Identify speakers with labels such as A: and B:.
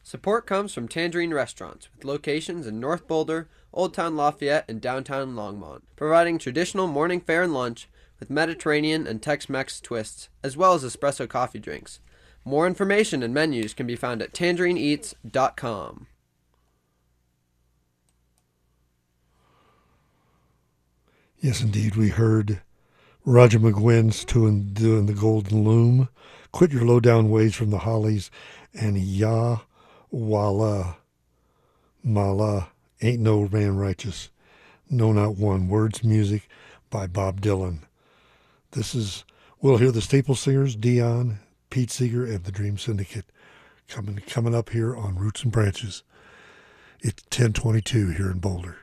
A: Support comes from Tangerine Restaurants, with locations in North Boulder, Old Town Lafayette, and downtown Longmont, providing traditional morning fare and lunch with Mediterranean and Tex-Mex twists, as well as espresso coffee drinks. More information and menus can be found at tangerineeats.com.
B: Yes, indeed, we heard Roger McGuinn's doing the Golden Loom, Quit Your Low Down Ways from the Hollies, and Ya Walla Mala, Ain't No Man Righteous, No Not One, words music by Bob Dylan. We'll hear the Staple Singers, Dion, Pete Seeger, and the Dream Syndicate coming up here on Roots and Branches. It's 10:22 here in Boulder.